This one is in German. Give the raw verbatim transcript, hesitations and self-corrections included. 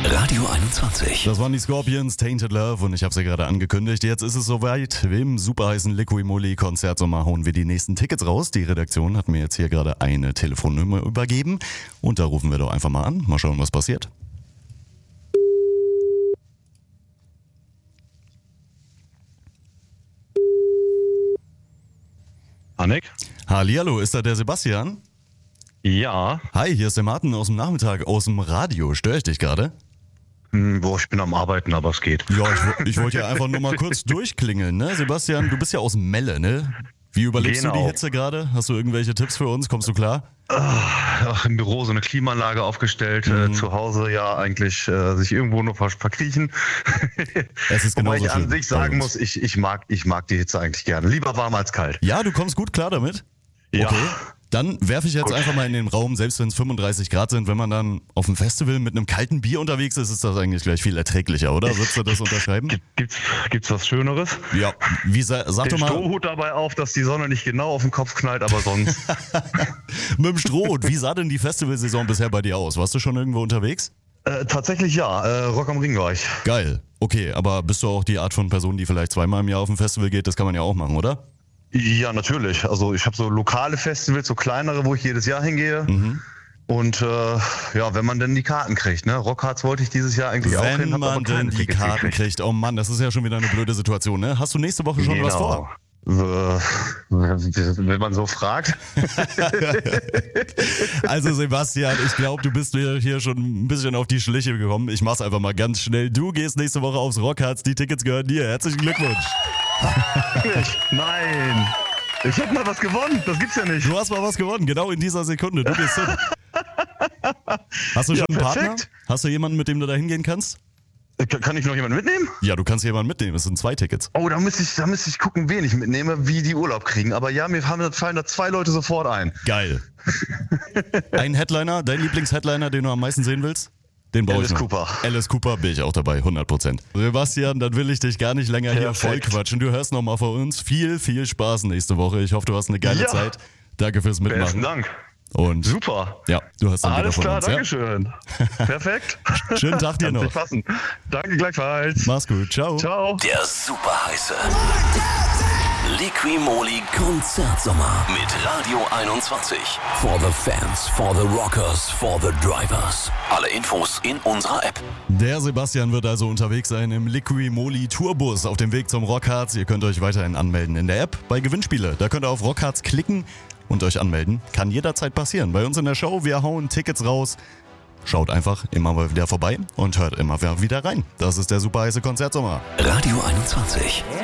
Radio einundzwanzig. Das waren die Scorpions, Tainted Love, und ich habe es ja gerade angekündigt. Jetzt ist es soweit. Im super heißen Liqui-Moly Konzertsommer hauen wir die nächsten Tickets raus. Die Redaktion hat mir jetzt hier gerade eine Telefonnummer übergeben und da rufen wir doch einfach mal an. Mal schauen, was passiert. Annik? Hallihallo, ist da der Sebastian? Ja. Hi, hier ist der Martin aus dem Nachmittag, aus dem Radio. Störe ich dich gerade? Hm, boah, ich bin am Arbeiten, aber es geht. Ja, ich, ich wollte ja einfach nur mal kurz durchklingeln, ne? Sebastian, du bist ja aus Melle, ne? Wie überlebst Genau. du die Hitze gerade? Hast du irgendwelche Tipps für uns? Kommst du klar? Ach, im Büro so eine Klimaanlage aufgestellt, äh, zu Hause ja eigentlich äh, sich irgendwo nur ver verkriechen. Es ist Wobei genauso ich an schlimm sich bei sagen uns. muss, ich, ich, mag, ich mag die Hitze eigentlich gerne. Lieber warm als kalt. Ja, du kommst gut klar damit? Ja. Okay. Dann werfe ich jetzt Gut. einfach mal in den Raum, selbst wenn es fünfunddreißig Grad sind, wenn man dann auf dem Festival mit einem kalten Bier unterwegs ist, ist das eigentlich gleich viel erträglicher, oder? Würdest du das unterschreiben? Gibt, gibt's, gibt's was Schöneres? Ja. Wie sa sag Den doch mal, Strohhut dabei auf, dass die Sonne nicht genau auf den Kopf knallt, aber sonst. mit dem Strohhut, wie sah denn die Festivalsaison bisher bei dir aus? Warst du schon irgendwo unterwegs? äh, tatsächlich ja, äh, Rock am Ring war ich. Geil. Okay, aber bist du auch die Art von Person, die vielleicht zweimal im Jahr auf ein Festival geht? Das kann man ja auch machen, oder? Ja, natürlich. Also ich habe so lokale Festivals, so kleinere, wo ich jedes Jahr hingehe. Mhm. Und äh, ja, wenn man denn die Karten kriegt, ne? Rockharz wollte ich dieses Jahr eigentlich auch hin, Wenn hab aber man keine denn die Tickets Karten gekriegt. kriegt. Oh Mann, das ist ja schon wieder eine blöde Situation, ne? Hast du nächste Woche schon was vor? Äh, wenn man so fragt. Also Sebastian, ich glaube, du bist mir hier schon ein bisschen auf die Schliche gekommen. Ich mach's einfach mal ganz schnell. Du gehst nächste Woche aufs Rockharz. Die Tickets gehören dir. Herzlichen Glückwunsch. Nein. Ich hab mal was gewonnen. Das gibt's ja nicht. Du hast mal was gewonnen, genau in dieser Sekunde. Du gehst hin. Hast du schon Ja, einen Partner? perfekt. Hast du jemanden, mit dem du da hingehen kannst? Äh, Kann ich noch jemanden mitnehmen? Ja, du kannst jemanden mitnehmen. Es sind zwei Tickets. Oh, da müsste ich, da müsste ich gucken, wen ich mitnehme, wie die Urlaub kriegen. Aber ja, mir fallen da- fallen da zwei Leute sofort ein. Geil. Ein Headliner, dein Lieblingsheadliner, den du am meisten sehen willst? Den brauche ich Alice noch. Cooper. Alice Cooper bin ich auch dabei, hundert Prozent. Sebastian, dann will ich dich gar nicht länger hier Perfekt. voll quatschen. Du hörst nochmal von uns. Viel, viel Spaß nächste Woche. Ich hoffe, du hast eine geile Ja. Zeit. Danke fürs Besten Mitmachen. Dank. Und Super. ja, du hast dann Alles wieder von klar, uns. Dankeschön. Perfekt. Ja? Schönen Tag dir Kann sich noch. fassen. Danke gleichfalls. Mach's gut. Ciao. Ciao. Der super heiße Liqui-Moly Konzertsommer mit Radio einundzwanzig. For the fans, for the rockers, for the drivers. Alle Infos in unserer App. Der Sebastian wird also unterwegs sein im Liqui-Moly Tourbus auf dem Weg zum Rockharz. Ihr könnt euch weiterhin anmelden in der App bei Gewinnspiele. Da könnt ihr auf Rockharz klicken und euch anmelden. Kann jederzeit passieren. Bei uns in der Show, wir hauen Tickets raus. Schaut einfach immer mal wieder vorbei und hört immer wieder rein. Das ist der super heiße Konzertsommer. Radio einundzwanzig.